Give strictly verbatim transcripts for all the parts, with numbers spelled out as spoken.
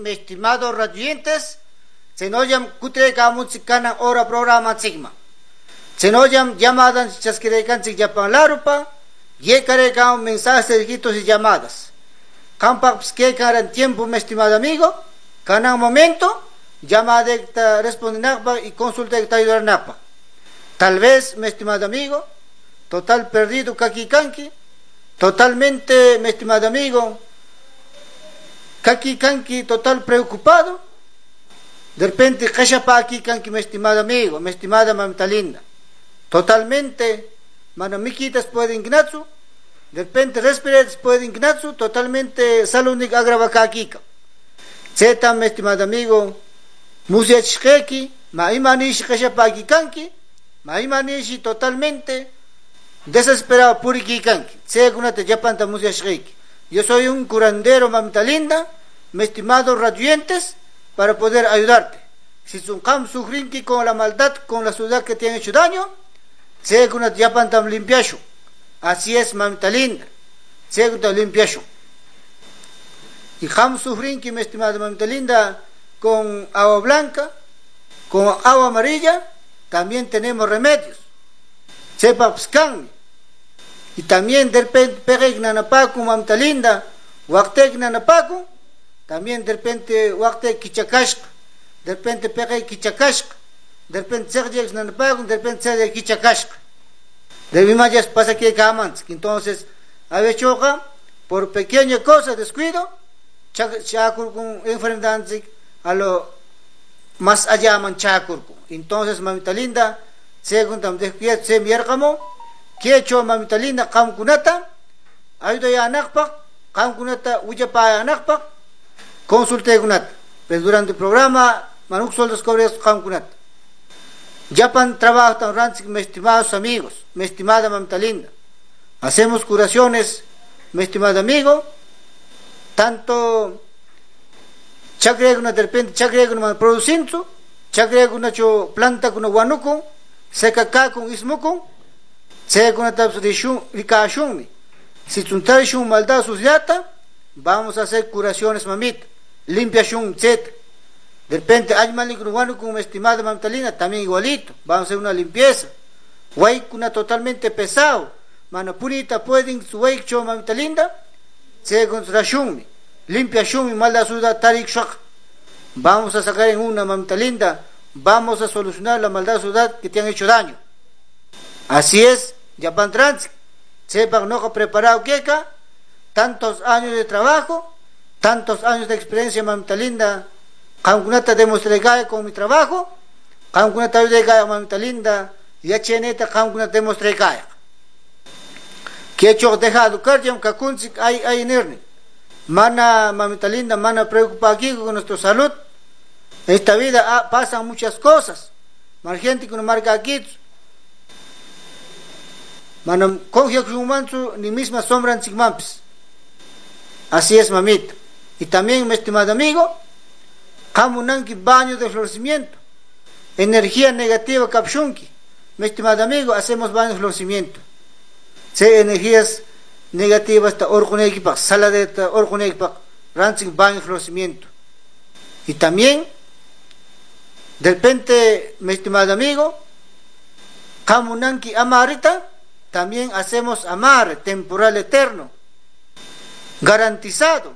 mis estimados radioyentes, Senoyam Kutrekamutsikana hora programa Sigma. Senoyam llamadan chasquirecansi Japan Larupa, Yekarekam mensajes escritos y llamadas. Campax que en tiempo, mi estimado amigo, cada momento, llamada de responder y consulta de ayudar. Tal vez, mi estimado amigo, total perdido kaki kanki, totalmente, mi estimado amigo, kaki kanki total preocupado. De repente, kashapa aquí kanki, mi estimado amigo, mi estimada mamita linda, totalmente, manamiquitas pueden gnatsu, de repente respirar pueden gnatsu, totalmente salud agrava kakika. Zeta, mi estimado amigo, musiachkeki, maimanishi kashapa aquí kanki, maimanishi totalmente desesperado puriki kanki. Segunate yapanta musiachkeki. Yo soy un curandero, mamita linda, mi estimados radioyentes, para poder ayudarte. Si son cam sufrinki con la maldad, con la ciudad que te han hecho daño, segunate yapanta limpiasho. Así es, mamita linda, segunate limpiasho. Y cam sufrinki, mi estimada mamita linda, con agua blanca, con agua amarilla, también tenemos remedios. Sepa pskan. Y también del repente nanapaku, mamita linda, waktek nanapaku, también de repente waktek kichakashka, de repente pegue kichakashka, de repente serjex nanapaku, de repente serjex kichakashka. De mi mayas pasa que camans, entonces a veces por pequeña cosa descuido, chakur con enfermedad a lo más allá manchakur. Entonces mamita linda, según también se miercamo, que hecho mamita linda kamkunata, ayuda ya anakpak, kamkunata uyapa anakpak, consulte gunat. Pero durante el programa manuk soldos cobres kamkunata. Japan trabajo tan ranchik, mis estimados amigos, mi estimada mamita linda. Hacemos curaciones, mi estimado amigo, tanto chakreguna de repente chakreguna produciendo, chakreguna cho planta con guanuco, seca ca con ismuco, se con taps de shun ricashunmi. Si tuntar shun maldad suciata, vamos a hacer curaciones, mamita, limpia shun set. De repente hay mal con guanuco, mi estimada mamita linda, también igualito, vamos a hacer una limpieza. Waikuna totalmente pesado, manapurita pueden su waikcho mamita linda, se con rashunmi. Limpia shumi malda suda tarik shak. Vamos a sacar en una, mamita linda, vamos a solucionar la maldad ciudad que te han hecho daño. Así es, Japan Trans, sepan no preparado queca, tantos años de trabajo, tantos años de experiencia, mamita linda, kankunata demostré con mi trabajo, kankunata de gaya, mamita linda, ya cheneta kankunata demostré gaya. Que hecho dejado cardiam kakunsik hay hay nerni. Mana, mamita linda, mana preocupa aquí con nuestra salud. En esta vida ah, pasan muchas cosas. Más gente que no marca aquí. Mana, coge un manso, ni misma sombra en sigmampis. Así es, mamita. Y también, mi estimado amigo, kamunanki baño de florecimiento. Energía negativa kapshunki. Mi estimado amigo, hacemos baño de florecimiento. Se energías negativas hasta orgunekipak, sala de orgunekipak, rancing baño florecimiento. Y también, de repente, mi estimado amigo, kamunanki amarita, también hacemos amar temporal eterno, garantizado.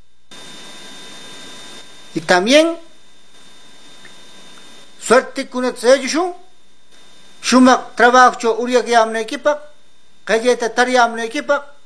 Y también, suerte kunat seyushun, shumak trabajo cho uriak yamne ekipak, kayeta tariamne ekipak,